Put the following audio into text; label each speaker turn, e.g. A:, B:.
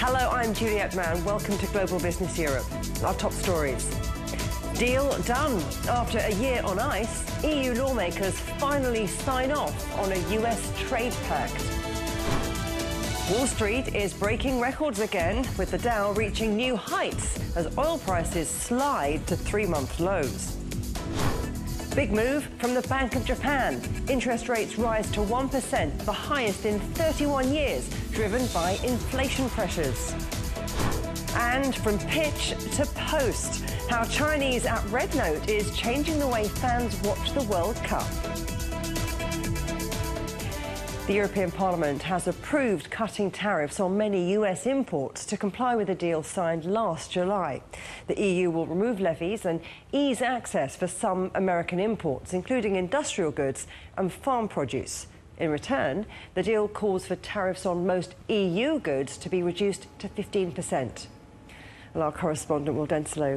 A: Hello, I'm Juliette Mann. Welcome to Global Business Europe. Our top stories. Deal done. After a year on ice, EU lawmakers finally sign off on a US trade pact. Wall Street is breaking records again, with the Dow reaching new heights as oil prices slide to three-month lows. Big move from the Bank of Japan. Interest rates rise to 1%, the highest in 31 years, driven by inflation pressures. And from pitch to post, how Chinese at Red Note is changing the way fans watch the World Cup. The European Parliament has approved cutting tariffs on many US imports to comply with a deal signed last July. The EU will remove levies and ease access for some American imports, including industrial goods and farm produce. In return, the deal calls for tariffs on most EU goods to be reduced to 15%. Well, our correspondent Will Denslow